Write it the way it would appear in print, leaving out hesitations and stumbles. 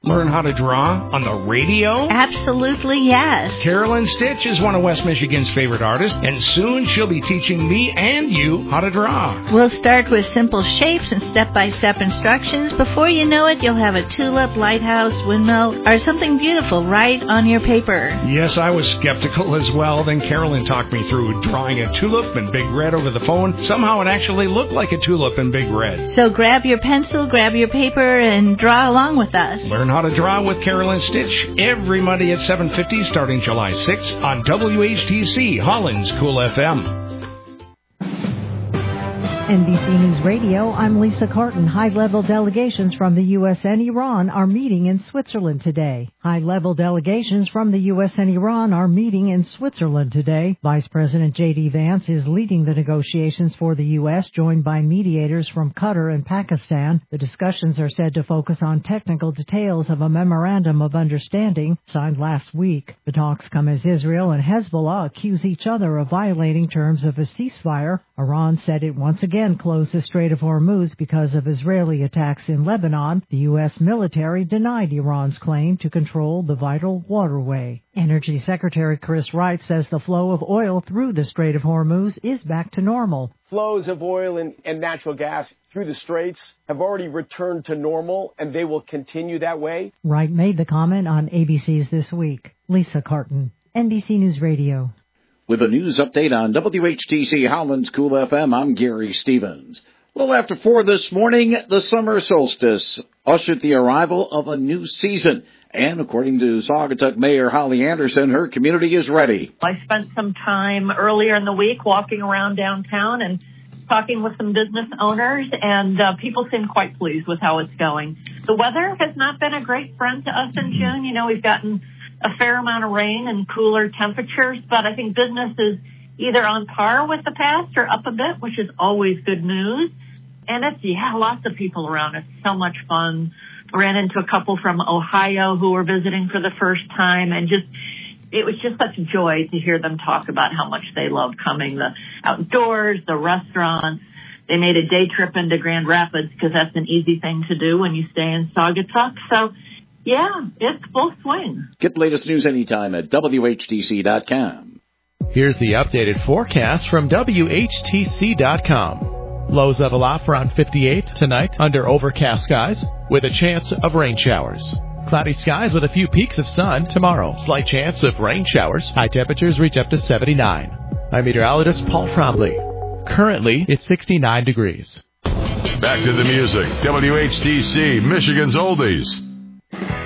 Learn how to draw on the radio? Absolutely, yes. Carolyn Stitch is one of West Michigan's favorite artists, and soon she'll be teaching me and you how to draw. We'll start with simple shapes and step-by-step instructions. Before you know it, you'll have a tulip, lighthouse, windmill, or something beautiful right on your paper. Yes, I was skeptical as well. Then Carolyn talked me through drawing a tulip in big red over the phone. Somehow it actually looked like a tulip in big red. So grab your pencil, grab your paper, and draw along with us. Learn how to draw with Carolyn Stitch every Monday at 7:50 starting July 6th on WHTC, Holland's Cool FM. NBC News Radio, I'm Lisa Carton. High-level delegations from the U.S. and Iran are meeting in Switzerland today. High-level delegations from the U.S. and Iran are meeting in Switzerland today. Vice President J.D. Vance is leading the negotiations for the U.S., joined by mediators from Qatar and Pakistan. The discussions are said to focus on technical details of a memorandum of understanding signed last week. The talks come as Israel and Hezbollah accuse each other of violating terms of a ceasefire. Iran said it once again closed the Strait of Hormuz because of Israeli attacks in Lebanon. The U.S. military denied Iran's claim to control the vital waterway. Energy Secretary Chris Wright says the flow of oil through the Strait of Hormuz is back to normal. Flows of oil and natural gas through the straits have already returned to normal, and they will continue that way. Wright made the comment on ABC's This Week. Lisa Carton, NBC News Radio. With a news update on WHTC Holland's Cool FM, I'm Gary Stevens. A little after 4 this morning, the summer solstice ushered the arrival of a new season. And according to Saugatuck Mayor Holly Anderson, her community is ready. I spent some time earlier in the week walking around downtown and talking with some business owners, and people seem quite pleased with how it's going. The weather has not been a great friend to us in June. You know, we've gotten a fair amount of rain and cooler temperatures, but I think business is either on par with the past or up a bit, which is always good news. And it's, lots of people around. It's so much fun. Ran into a couple from Ohio who were visiting for the first time, and it was just such joy to hear them talk about how much they love coming, the outdoors, the restaurants. They made a day trip into Grand Rapids because that's an easy thing to do when you stay in Saugatuck. So, yeah, it's full swing. Get the latest news anytime at WHTC.com. Here's the updated forecast from WHTC.com. Lows level off around 58 tonight under overcast skies with a chance of rain showers. Cloudy skies with a few peaks of sun tomorrow. Slight chance of rain showers. High temperatures reach up to 79. I'm meteorologist Paul Trombley. Currently, it's 69 degrees. Back to the music. WHTC, Michigan's Oldies.